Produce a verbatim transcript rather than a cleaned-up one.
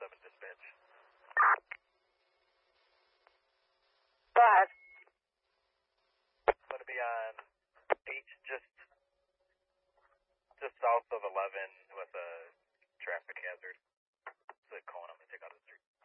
seven dispatch. Five. It's going to be on H, just just south of eleven with a traffic hazard. It's a cone. I'm going to take out of the street.